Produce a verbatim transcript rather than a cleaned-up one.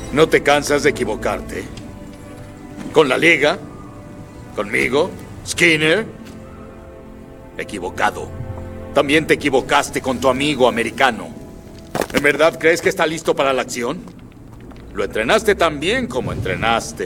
¿No te cansas de equivocarte? ¿Con la liga? ¿Conmigo? ¿Skinner? Equivocado. También te equivocaste con tu amigo americano. ¿En verdad crees que está listo para la acción? Lo entrenaste tan bien como entrenaste.